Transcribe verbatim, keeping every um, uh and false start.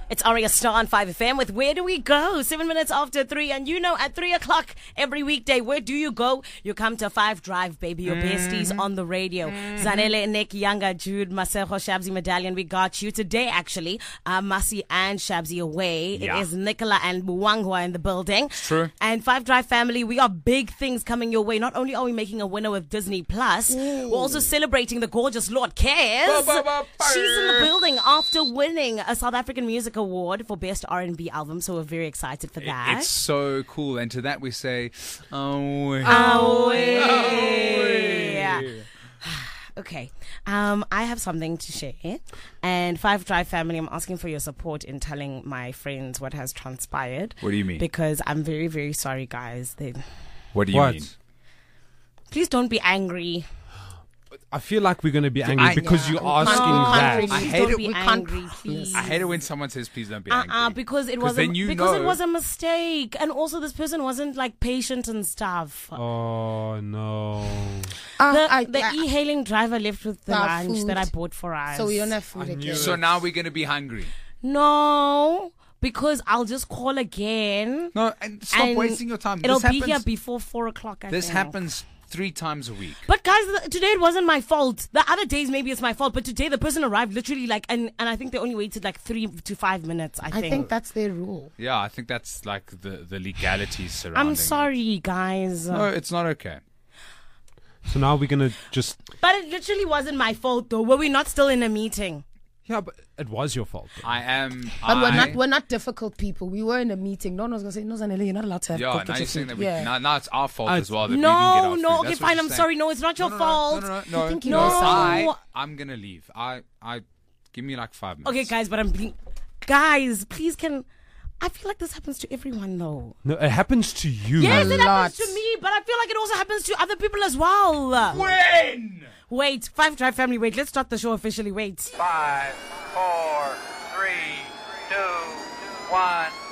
It's Aria Star on five F M with Where Do We Go? Seven minutes after three. And you know, at three o'clock every weekday, where do you go? You come to Five Drive, baby. Your mm-hmm. besties on the radio. Mm-hmm. Zanele, Nick, Younger, Jude, Masejo, Shabzi, Medallion. We got you today, actually. Uh, Masi and Shabzi away. Yeah. It is Nicola and Buwangwa in the building. It's true. And Five Drive family, we got big things coming your way. Not only are we making a winner with Disney Plus, Ooh. we're also celebrating the gorgeous Lord Cares. Ba, ba, ba, She's in the building after winning a South African Music Award for Best R and B Album, so we're very excited for that. It's so cool, and to that we say, oh, oh, yeah. Okay, um, I have something to share, and Five Drive family, I'm asking for your support in telling my friends what has transpired. What do you mean? Because I'm very, very sorry, guys. They... What do you what? mean? Please don't be angry. I feel like we're going to be angry I, because yeah. you're asking no, that. Really, I hate don't it. Be We angry, please. I hate it when someone says, "Please don't be uh-uh, angry." Uh, because it was a, then you because know. it was a mistake, and also this person wasn't like patient and stuff. Oh no! Uh, the I, the I, e-hailing driver left with the lunch food. that I bought for us. So we don't have food again. So now we're gonna be hungry. No. Because I'll just call again. No, and stop and wasting your time. It'll this be happens, here before four o'clock. I This think. happens three times a week. But guys, today it wasn't my fault. The other days maybe it's my fault, but today the person arrived literally like, and, and I think they only waited like three to five minutes. I, I think. think that's their rule. Yeah, I think that's like the the legalities surrounding. I'm sorry, it. guys. No, it's not okay. So now we're gonna just. But it literally wasn't my fault, though. Were we not still in a meeting? Yeah, but it was your fault. Though. I am. But I, we're not we're not difficult people. We were in a meeting. No one was gonna say, "No, Zanele, you're not allowed to have Yeah, cooked now at you're your saying food." that we, Yeah. now, now it's our fault I, as well that we No, didn't get our no. food. Okay, That's what fine. you're I'm saying. sorry. No, it's not your no, no, fault. No, no, no. You think you No. know something? I, I'm gonna leave. I, I, give me like five minutes. Okay, guys, but I'm being, guys, please can. I feel like this happens to everyone, though. No, it happens to you. Yes, A it happens lot. to me, but I feel like it also happens to other people as well. When? Wait, Five Drive family, wait. Let's start the show officially. Wait. Five, four, three, two, one.